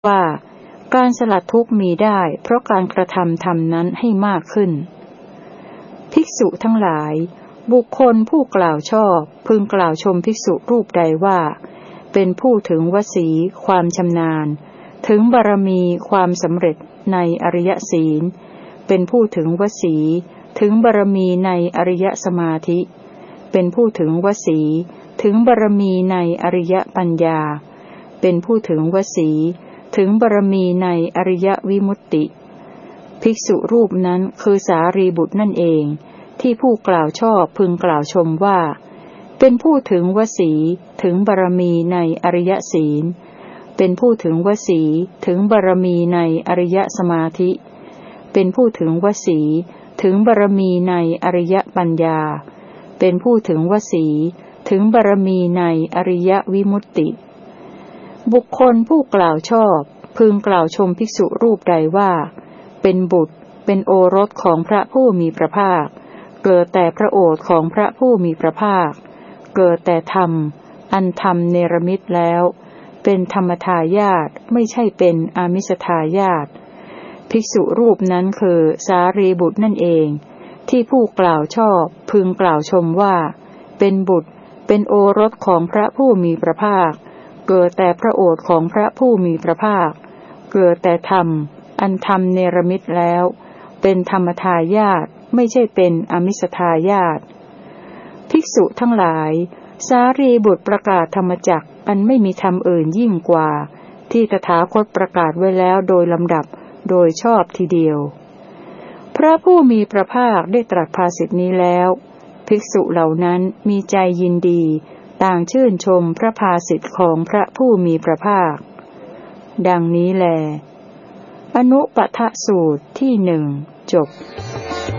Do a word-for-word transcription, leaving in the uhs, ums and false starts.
ว่าการสลัดทุกข์มีได้เพราะการกระทำธรรมนั้นให้มากขึ้นภิกษุทั้งหลายบุคคลผู้กล่าวชอบพึงกล่าวชมภิกษุรูปใดว่าเป็นผู้ถึงวสีความชำนาญถึงบารมีความสำเร็จในอริยศีลเป็นผู้ถึงวสีถึงบารมีในอริยสมาธิเป็นผู้ถึงวสีถึงบารมีในอริยปัญญาเป็นผู้ถึงวสีถึงบารมีในอริยวิมุตติภิกษุรูปนั้นคือสารีบุตรนั่นเองที่ผู้กล่าวชอบพึงกล่าวชมว่าเป็นผู้ถึงวสีถึงบารมีในอริยศีลเป็นผู้ถึงวสีถึงบารมีในอริยสมาธิเป็นผู้ถึงวสีถึงบารมีในอริยปัญญาเป็นผู้ถึงวสีถึงบารมีในอริยวิมุตติบุคคลผู้กล่าวชอบพึงกล่าวชมภิกษุรูปใดว่าเป็นบุตรเป็นโอรสของพระผู้มีพระภาคเกิดแต่พระโอษฐ์ของพระผู้มีพระภาคเกิดแต่ธรรมอันธรรมเนรมิตแล้วเป็นธรรมทายาทไม่ใช่เป็นอามิสทายาทภิกษุรูปนั้นคือสารีบุตรนั่นเองที่ผู้กล่าวชอบพึงกล่าวชมว่าเป็นบุตรเป็นโอรสของพระผู้มีพระภาคเกิดแต่พระโอษฐ์ของพระผู้มีพระภาคเกิดแต่ธรรมอันธรรมเนรมิตแล้วเป็นธรรมทายาทไม่ใช่เป็นอามิสทายาทภิกษุทั้งหลายสารีบุตรประกาศธรรมจักรอันไม่มีธรรมอื่นยิ่งกว่าที่ตถาคตประกาศไว้แล้วโดยลำดับโดยชอบทีเดียวพระผู้มีพระภาคได้ตรัสภาษิตนี้แล้วภิกษุเหล่านั้นมีใจยินดีต่างชื่นชมพระภาษิตของพระผู้มีพระภาคดังนี้แลอนุปทสูตรที่หนึ่งจบ